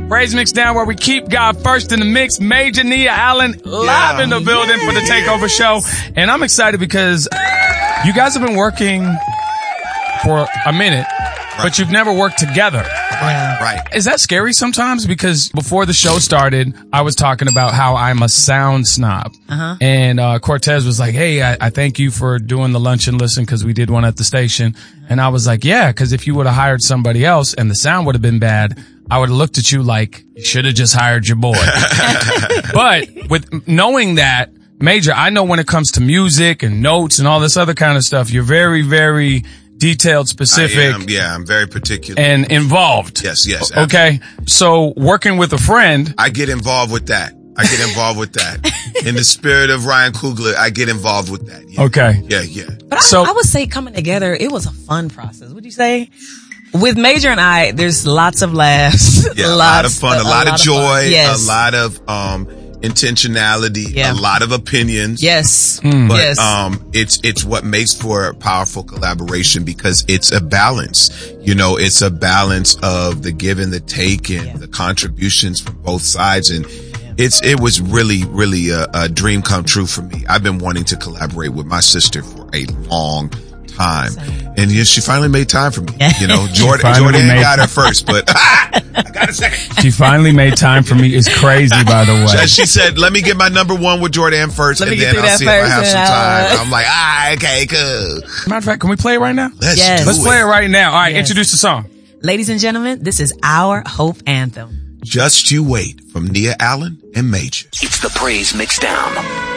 Praise Mix Down, where we keep God first in the mix. Major Nia Allen live in the building for the Takeover Show. And I'm excited because you guys have been working for a minute, but you've never worked together. Right. Is that scary sometimes? Because before the show started, I was talking about how I'm a sound snob. And Cortez was like, hey, I thank you for doing the Lunch and Listen because we did one at the station. And I was like, yeah, because if you would have hired somebody else and the sound would have been bad, I would have looked at you like, you should have just hired your boy. But with knowing that, Major, I know when it comes to music and notes and all this other kind of stuff, you're very, very detailed, specific. I'm very particular. And involved. Yes. Okay. So working with a friend. I get involved with that. In the spirit of Ryan Coogler, I get involved with that. Yeah. Okay. Yeah. But I would say coming together, it was a fun process. Would you say? With Major and I, there's lots of laughs. Yeah, a lot of fun, a lot of joy, yes. a lot of intentionality, a lot of opinions. Yes. But it's what makes for a powerful collaboration because it's a balance. You know, it's a balance of the give and the take and the contributions from both sides. And it was really, really a dream come true for me. I've been wanting to collaborate with my sister for a long time. And she finally made time for me. You know, Jordan got her first, but I got a second. She finally made time for me. It's crazy, by the way. She said, let me get my number one with Jordan first, and then I'll see if I have some time. I'm like, okay, cool. Matter of fact, can we play it right now? Let's play it right now. All right, introduce the song. Ladies and gentlemen, this is our Hope Anthem. Just You Wait from Nia Allen and Major. It's the Praise Mix Down.